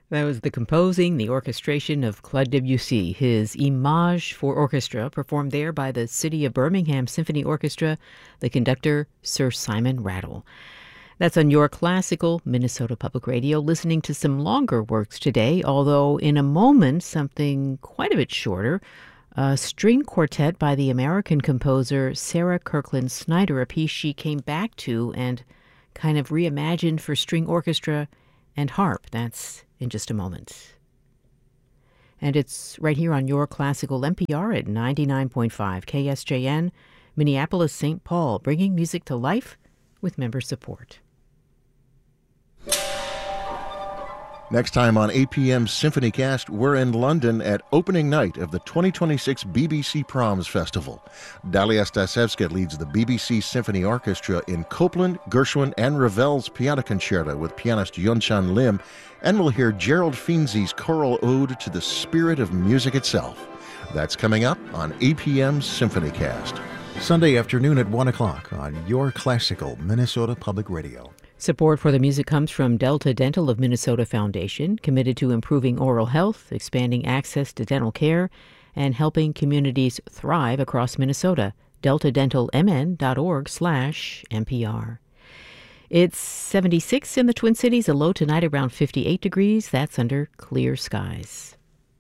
That was the composing, the orchestration of Claude Debussy, his Image for Orchestra, performed there by the City of Birmingham Symphony Orchestra, the conductor, Sir Simon Rattle. That's on Your Classical, Minnesota Public Radio, listening to some longer works today, although in a moment, something quite a bit shorter, a string quartet by the American composer Sarah Kirkland Snyder, a piece she came back to and kind of reimagined for string orchestra and harp. That's in just a moment. And it's right here on Your Classical NPR at 99.5 KSJN, Minneapolis, St. Paul, bringing music to life with member support. Next time on APM SymphonyCast, we're in London at opening night of the 2026 BBC Proms Festival. Dalia Stasevska leads the BBC Symphony Orchestra in Copland, Gershwin, and Ravel's Piano Concerto with pianist Yunchan Lim, and we'll hear Gerald Finzi's choral ode to the spirit of music itself. That's coming up on APM SymphonyCast. Sunday afternoon at 1 o'clock on Your Classical Minnesota Public Radio. Support for the music comes from Delta Dental of Minnesota Foundation, committed to improving oral health, expanding access to dental care, and helping communities thrive across Minnesota. deltadentalmn.org/NPR. It's 76 in the Twin Cities, a low tonight around 58 degrees. That's under clear skies.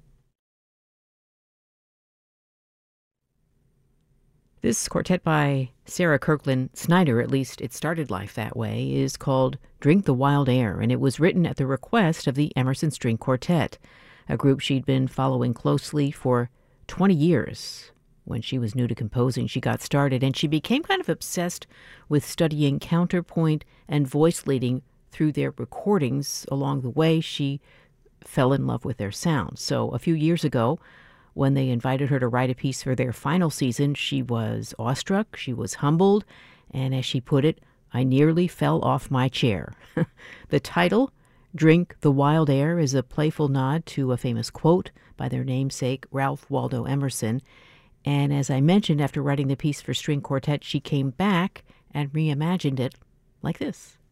This quartet by Sarah Kirkland Snyder, at least it started life that way, is called Drink the Wild Air, and it was written at the request of the Emerson String Quartet, a group she'd been following closely for 20 years. When she was new to composing, she got started, and she became kind of obsessed with studying counterpoint and voice leading through their recordings. Along the way, she fell in love with their sound. So a few years ago, when they invited her to write a piece for their final season, she was awestruck, she was humbled, and as she put it, I nearly fell off my chair. The title, Drink the Wild Air, is a playful nod to a famous quote by their namesake, Ralph Waldo Emerson. And as I mentioned, after writing the piece for string quartet, she came back and reimagined it like this.